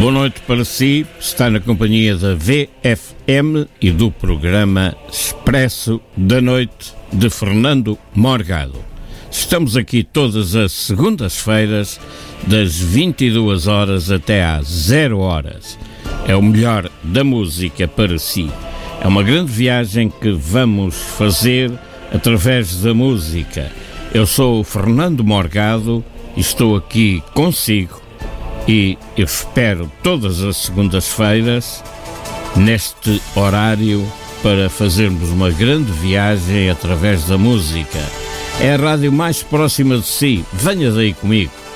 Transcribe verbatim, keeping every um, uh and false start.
Boa noite para si, está na companhia da V F M e do programa Expresso da Noite de Fernando Morgado. Estamos aqui todas as segundas-feiras, das vinte e duas horas até às zero horas. É o melhor da música para si. É uma grande viagem que vamos fazer através da música. Eu sou o Fernando Morgado e estou aqui consigo e eu espero todas as segundas-feiras neste horário para fazermos uma grande viagem através da música. É a rádio mais próxima de si. Venha daí comigo.